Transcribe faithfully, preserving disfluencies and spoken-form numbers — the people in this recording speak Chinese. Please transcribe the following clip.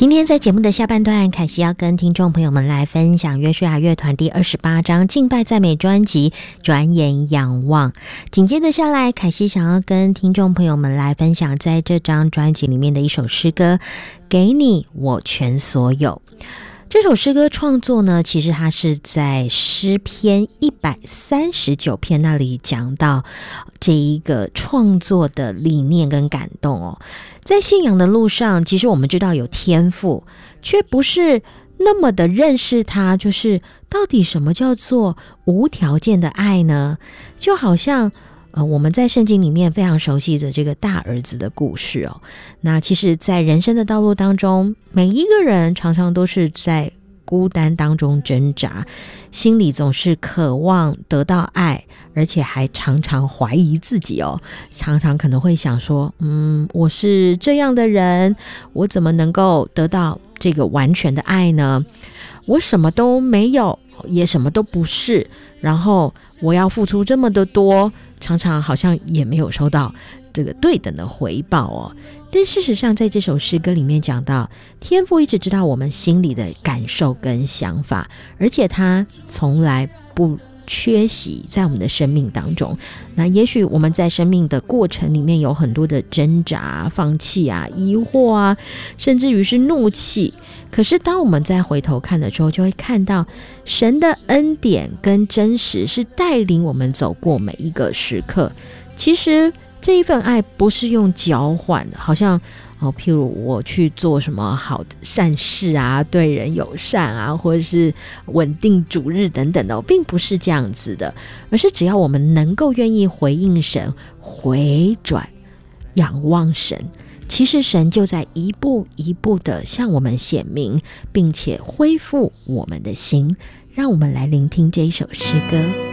今天在节目的下半段，凯西要跟听众朋友们来分享约书亚乐团第二十八张敬拜赞美专辑《转眼仰望》。紧接着下来，凯西想要跟听众朋友们来分享在这张专辑里面的一首诗歌《给你我全所有》。这首诗歌创作呢，其实它是在诗篇一百三十九篇那里讲到这一个创作的理念跟感动哦。在信仰的路上，其实我们知道有天赋，却不是那么的认识他，就是到底什么叫做无条件的爱呢？就好像呃，我们在圣经里面非常熟悉的这个大儿子的故事哦。那其实在人生的道路当中，每一个人常常都是在孤单当中挣扎，心里总是渴望得到爱，而且还常常怀疑自己哦，常常可能会想说，嗯，我是这样的人，我怎么能够得到这个完全的爱呢？我什么都没有，也什么都不是，然后我要付出这么的多，常常好像也没有收到这个对等的回报哦。但事实上在这首诗歌里面讲到，天父一直知道我们心里的感受跟想法，而且他从来不缺席在我们的生命当中。那也许我们在生命的过程里面有很多的挣扎、放弃啊、疑惑啊，甚至于是怒气，可是当我们再回头看的时候，就会看到神的恩典跟真实是带领我们走过每一个时刻。其实这一份爱不是用交换的，好像哦，譬如我去做什么好的善事啊，对人友善啊，或者是稳定主日等等的，并不是这样子的，而是只要我们能够愿意回应神，回转仰望神，其实神就在一步一步的向我们显明，并且恢复我们的心。让我们来聆听这一首诗歌。